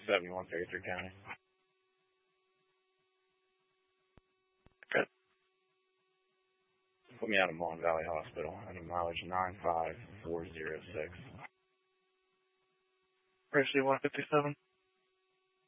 7133 County. Good. Put me out of Mon Valley Hospital. I need mileage 95406. Rescue 157.